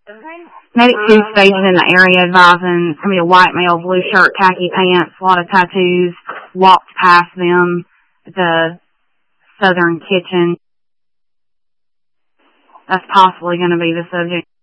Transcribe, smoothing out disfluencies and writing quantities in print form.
Medic 2 stationed in the area advising a white male, blue shirt, khaki pants, a lot of tattoos, walked past them at the Southern Kitchen. That's possibly going to be the subject.